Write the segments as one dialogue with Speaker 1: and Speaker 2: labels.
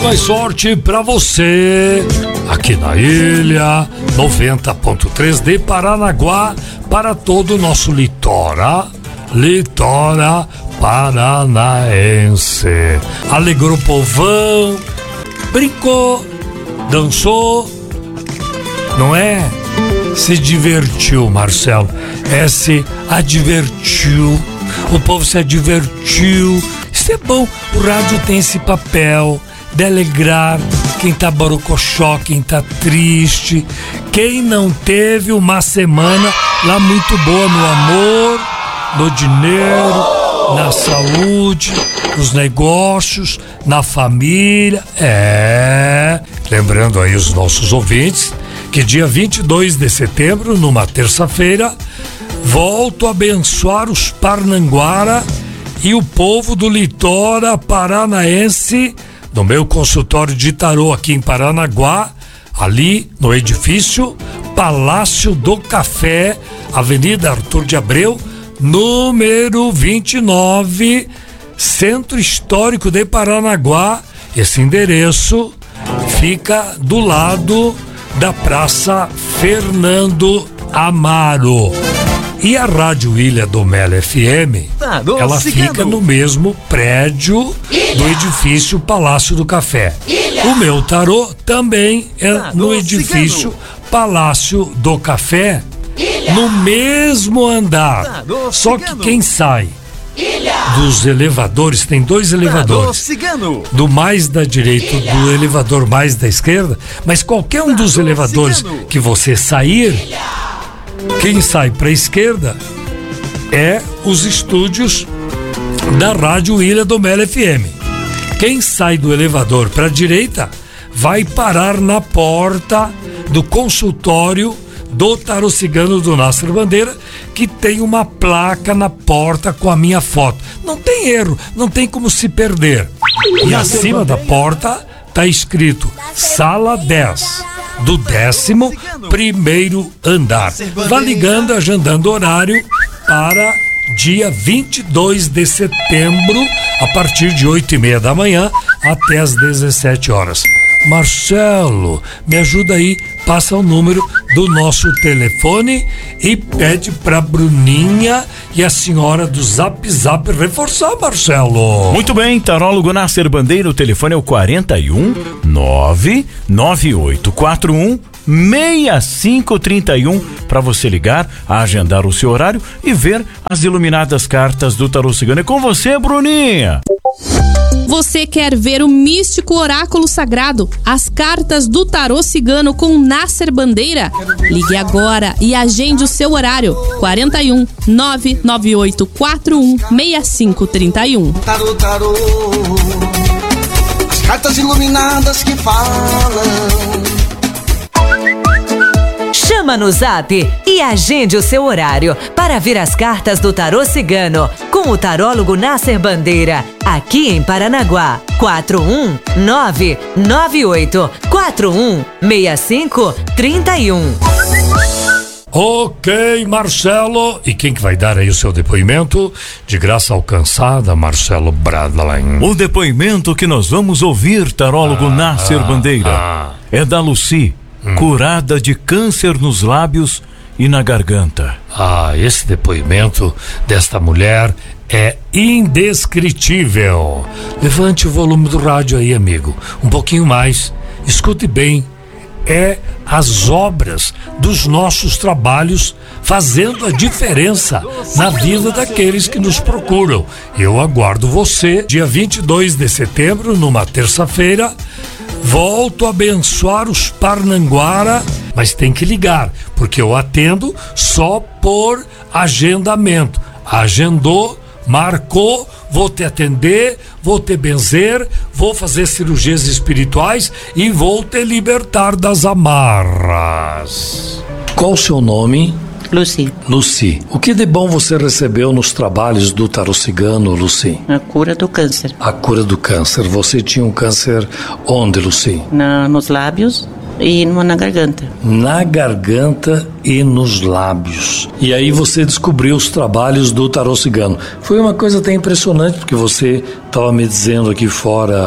Speaker 1: mais sorte pra você aqui na ilha 90.3 de Paranaguá, para todo o nosso litora paranaense. Alegrou o povão, brincou, dançou, não é? Se divertiu, Marcelo. Se advertiu. O povo se divertiu. Isso é bom. O rádio tem esse papel de alegrar quem tá borocochó, quem tá triste, quem não teve uma semana lá muito boa no amor, no dinheiro, na saúde, nos negócios, na família. Lembrando aí os nossos ouvintes que dia 22 de setembro, numa terça-feira, volto a abençoar os Parnanguara e o povo do Litora Paranaense no meu consultório de tarô aqui em Paranaguá, ali no edifício Palácio do Café, Avenida Arthur de Abreu, número 29, Centro Histórico de Paranaguá. Esse endereço fica do lado da Praça Fernando Amaro. E a Rádio Ilha do Mel FM, ela fica no mesmo prédio do edifício Palácio do Café. O meu tarô também é no edifício Palácio do Café, no mesmo andar. Só que quem sai dos elevadores, tem dois elevadores, do mais da direita, do elevador mais da esquerda, mas qualquer um dos elevadores que você sair, quem sai para a esquerda é os estúdios da Rádio Ilha do Mel FM. Quem sai do elevador para a direita vai parar na porta do consultório do Tarô Cigano do Nasser Bandeira, que tem uma placa na porta com a minha foto. Não tem erro, não tem como se perder. E acima da porta está escrito Sala 10, do 11º andar. Vá ligando, agendando horário para dia 22 de setembro, a partir de 8h30 da manhã até as 17 horas. Marcelo, me ajuda aí, passa o número do nosso telefone e pede pra Bruninha e a senhora do Zap Zap reforçar, Marcelo.
Speaker 2: Muito bem, tarólogo Nasser Bandeira, o telefone é o 41 99841 6531 para você ligar, agendar o seu horário e ver as iluminadas cartas do Tarô Cigano. É com você, Bruninha.
Speaker 3: Você quer ver o místico oráculo sagrado, as cartas do Tarô Cigano com Nasser Bandeira? Ligue agora e agende o seu horário. 41 99841 6531.
Speaker 4: Tarô, as cartas iluminadas que falam.
Speaker 5: Chama no Zap e agende o seu horário para ver as cartas do Tarô Cigano com o tarólogo Nasser Bandeira, aqui em Paranaguá. 41984416531.
Speaker 1: Ok, Marcelo. E quem que vai dar aí o seu depoimento? De graça alcançada, Marcelo Bradlain.
Speaker 2: O depoimento que nós vamos ouvir, tarólogo Nasser Bandeira, é da Lucy, curada de câncer nos lábios e na garganta.
Speaker 1: Esse depoimento desta mulher é indescritível. Levante o volume do rádio aí, amigo, um pouquinho mais, escute bem. É as obras dos nossos trabalhos fazendo a diferença na vida daqueles que nos procuram. Eu aguardo você dia 22 de setembro, numa terça-feira. Volto a abençoar os Parnanguara, mas tem que ligar, porque eu atendo só por agendamento. Agendou, marcou, vou te atender, vou te benzer, vou fazer cirurgias espirituais e vou te libertar das amarras. Qual o seu nome?
Speaker 6: Lucy.
Speaker 1: Lucy, o que de bom você recebeu nos trabalhos do Tarô Cigano, Lucy?
Speaker 6: A cura do câncer.
Speaker 1: A cura do câncer. Você tinha um câncer onde, Lucy?
Speaker 6: Nos lábios e na garganta.
Speaker 1: Na garganta e nos lábios. E aí você descobriu os trabalhos do Tarô Cigano. Foi uma coisa até impressionante, porque você estava me dizendo aqui fora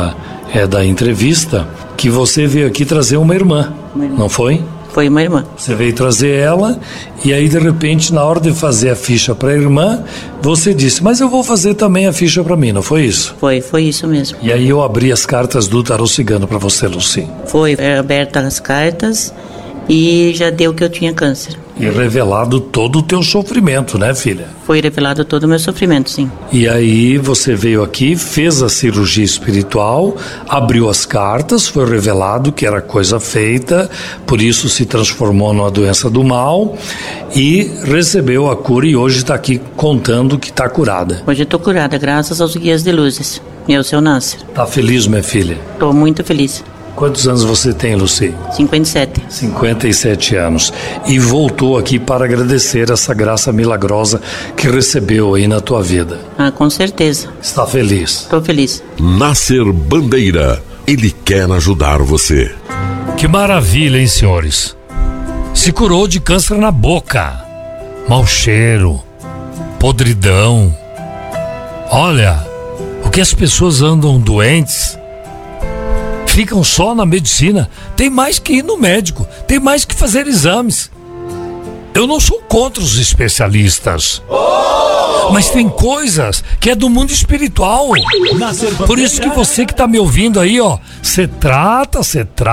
Speaker 1: da entrevista que você veio aqui trazer uma irmã, não foi?
Speaker 6: Foi uma irmã.
Speaker 1: Você veio trazer ela e aí de repente na hora de fazer a ficha para a irmã, você disse, mas eu vou fazer também a ficha para mim, não foi isso?
Speaker 6: Foi isso mesmo.
Speaker 1: E aí eu abri as cartas do tarô cigano para você, Lucy.
Speaker 6: Foi aberta as cartas e já deu que eu tinha câncer.
Speaker 1: E revelado todo o teu sofrimento, né, filha?
Speaker 6: Foi revelado todo o meu sofrimento, sim.
Speaker 1: E aí você veio aqui, fez a cirurgia espiritual, abriu as cartas, foi revelado que era coisa feita, por isso se transformou numa doença do mal e recebeu a cura e hoje está aqui contando que está curada.
Speaker 6: Hoje eu tô curada, graças aos guias de luzes e ao seu Nasser.
Speaker 1: Tá feliz, minha filha?
Speaker 6: Tô muito feliz.
Speaker 1: Quantos anos você tem, Lucy?
Speaker 6: 57.
Speaker 1: 57 anos. E voltou aqui para agradecer essa graça milagrosa que recebeu aí na tua vida.
Speaker 6: Ah, com certeza.
Speaker 1: Está feliz?
Speaker 6: Tô feliz.
Speaker 7: Nasser Bandeira, ele quer ajudar você.
Speaker 1: Que maravilha, hein, senhores? Se curou de câncer na boca, mau cheiro, podridão. Olha, o que as pessoas andam doentes, ficam só na medicina, tem mais que ir no médico, tem mais que fazer exames. Eu não sou contra os especialistas, mas tem coisas que é do mundo espiritual. Por isso que você que tá me ouvindo aí, ó, você trata,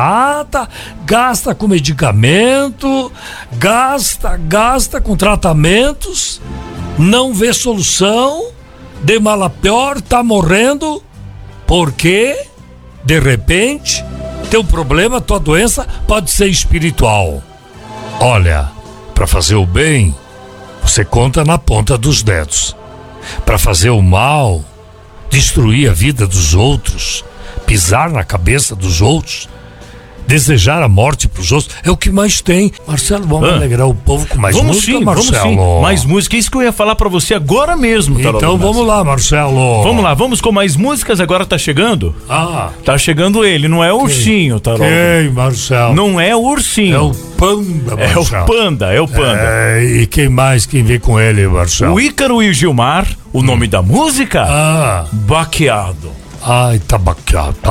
Speaker 1: gasta com medicamento, gasta com tratamentos, não vê solução, de mal a pior, tá morrendo, porque de repente teu problema, tua doença pode ser espiritual. Olha, para fazer o bem, você conta na ponta dos dedos. Para fazer o mal, destruir a vida dos outros, pisar na cabeça dos outros, desejar a morte pros outros, é o que mais tem. Marcelo, vamos alegrar o povo com mais música, Marcelo?
Speaker 2: Vamos sim, mais música, isso que eu ia falar pra você agora mesmo, Tarólogo
Speaker 1: Então vamos lá, Marcelo.
Speaker 2: Vamos lá, vamos com mais músicas, agora tá chegando?
Speaker 1: Ah.
Speaker 2: Tá chegando ele, não é o ursinho, Tarólogo.
Speaker 1: Quem, Marcelo?
Speaker 2: Não é o ursinho.
Speaker 1: É o Panda, Marcelo.
Speaker 2: É o Panda.
Speaker 1: E quem mais, quem vem com ele, Marcelo?
Speaker 2: O Ícaro e o Gilmar, o nome da música?
Speaker 1: Ah.
Speaker 2: Baqueado.
Speaker 1: Ai, tá baqueado.